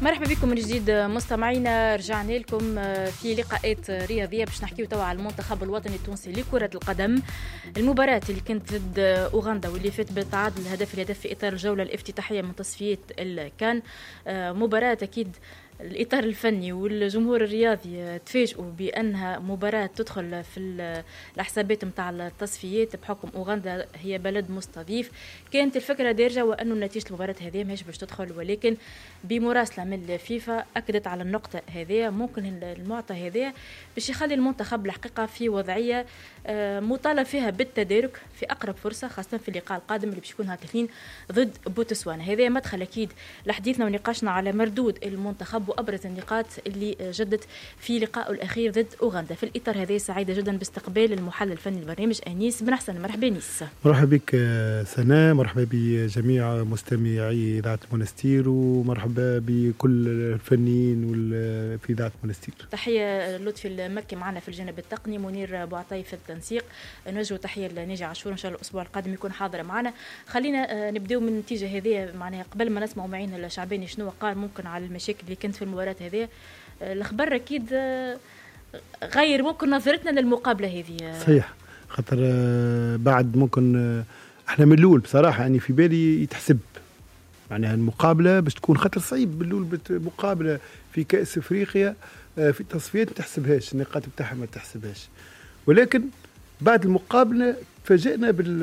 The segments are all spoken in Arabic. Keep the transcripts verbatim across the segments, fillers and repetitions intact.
مرحبا بكم من جديد مستمعينا. رجعنا لكم في لقاءات رياضيه باش نحكيو توا على المنتخب الوطني التونسي لكره القدم. المباراه اللي كانت ضد اوغندا واللي فات بالتعادل الهدف الهدف في اطار الجوله الافتتاحيه من تصفيات الكان، مباراه اكيد الإطار الفني والجمهور الرياضي تفاجئوا بأنها مباراة تدخل في الحسابات متاع التصفيات بحكم أوغندا هي بلد مستضيف. كانت الفكرة دارجة وأنه نتيجة المباراة هذه ماهيش باش تدخل، ولكن بمراسلة من الفيفا أكدت على النقطة هذه. ممكن المعطى هذه باش يخلي المنتخب الحقيقة في وضعية مطالب فيها بالتدارك في أقرب فرصة، خاصة في اللقاء القادم اللي باش يكون هاكلين ضد بوتسوانا. هذا مدخل أكيد لحديثنا ونقاشنا على مردود المنتخب وأبرز النقاط اللي جدت في لقائه الأخير ضد أوغندا. في الإطار هذا سعيدة جدا باستقبال المحلل الفني البرنامج أنيس بن حسن. مرحبا أنيس. مرحبا بك سناء، مرحبا بجميع مستمعي إذاعة المنستير، ومرحبا بكل الفنيين في إذاعة المنستير. تحية لطفي المكي معنا في الجانب التقني، منير بوعطي في التنسيق. نوجه تحية لناجي عاشور، إن شاء الله الأسبوع القادم يكون حاضر معنا. خلينا نبدأ من النتيجة هذه، معناها قبل ما نسمع معين الشعباني شنو قال ممكن على المشاكل اللي كانت في المباراة هذه. الخبر أكيد غير ممكن نظرتنا للمقابلة هذه. صحيح، خاطر بعد ممكن احنا من الأول بصراحة يعني في بالي يتحسب معناها المقابلة باش تكون خطر صعيب بالأول، مقابلة في كأس أفريقيا في التصفيات ما تحسبهاش، النقاط بتاعها ما تحسبهاش، ولكن بعد المقابلة تفاجئنا بال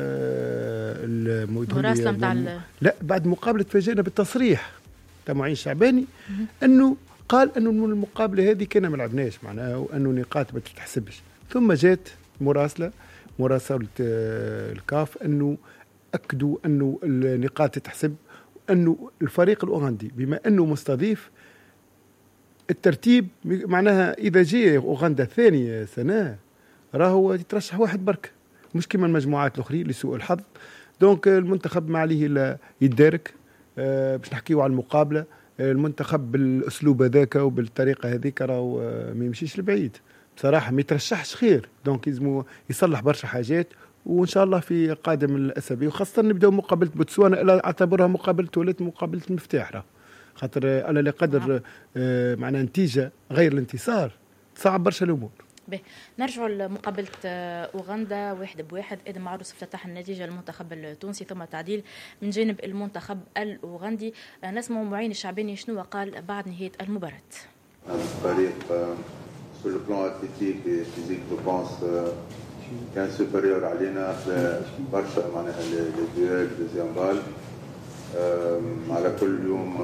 المراسلة متاع لا بعد المقابلة تفاجئنا بالتصريح تاع معين شعباني انه قال انه المقابله هذه كنا ما لعبناش معناها، وانه نقاط ما تتحسبش. ثم جات مراسله مراسله الكاف انه اكدوا انه النقاط تتحسب، وانه الفريق الاوغندي بما انه مستضيف الترتيب معناها اذا جاء اوغندا ثاني سنه راهو يترشح واحد برك، مش كما المجموعات الاخرين لسوء الحظ. دونك المنتخب ما عليه الا يتدارك. أه باش نحكيو على المقابله، المنتخب بالاسلوب هذاك وبالطريقه هذيك راهو ما يمشيش لبعيد بصراحه، ما يترشحش خير. دونك لازم يصلح برشا حاجات، وان شاء الله في قادم الاسابيع، وخاصه نبداو مقابله بوتسوانا الا اعتبرها مقابله ولات مقابله المفتاح، راه خاطر انا لقدر آه معنا نتيجه غير الانتصار تصعب برشا الامور. به نرجع لمقابلة أوغندا واحد بواحد. إذا معروس افتتح النتيجة المنتخب التونسي ثم تعديل من جانب المنتخب الأوغندي. نسمع معين الشعباني شنو قال بعد نهاية المباراة. الفريق sur le plan athlétique et physique je pense كان supérieur علينا في برشا معناها الديوال دوزيام بال. على كل يوم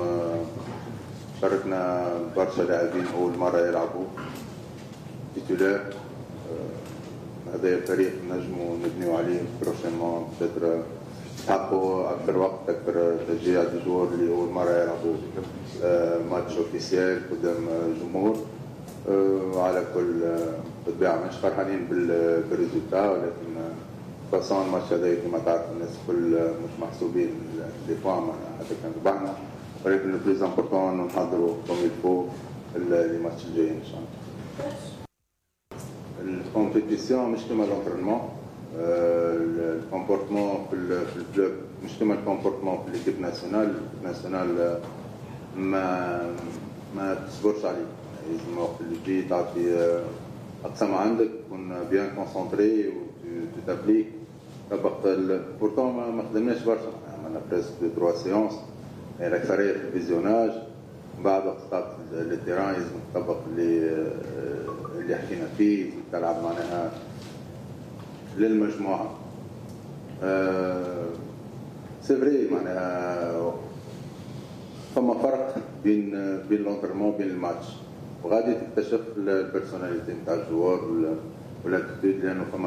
شاركنا برشا لاعبين أول مرة يلعبوا تيتولار. هذا الفريق نجموا نبنيو عليه بروشينمون، بتدر يحققوا أكثر وقت أكثر تشجيع الجمهور اللي أول مرة يلعبوا ماتش أوفيسيال قدام جمهور. وعلى كل طبيعة مش فرحانين بالريزولتا، ولكن فاصون الماتش هذا كما تعرف الناس كل مش محسوبين لي بوان حتى كان ربحنا، ولكن لو بليز امبورطون نحضروا كوم الفو لي ماتش الجايين إن شاء الله. الكومبيتيسيون مش كما لونترينمون، الكومبورتمون في الكلوب مش كما الكومبورتمون في ليكيب ناسيونال. ناسيونال ما ما تصبرش عليه، لازم وقت اللي تجي تعطي اقصى ما عندك، تكون بيان كونسونطري وتابليك طبق. بورتون ما خدمناش برشا، عملنا بريسك تروا سيونس، الاكثريه في الفيزيوناج. بعد وقت التيران لازم تطبق اللي اللي حكينا فيه، تلعب معناها للمجموعه. أه سي فري معناها فما فرق بين بين لونترمون بين الماتش، وغادي تكتشف البيرسوناليتي نتاع الجوار ولا الاتيتود، لانه فما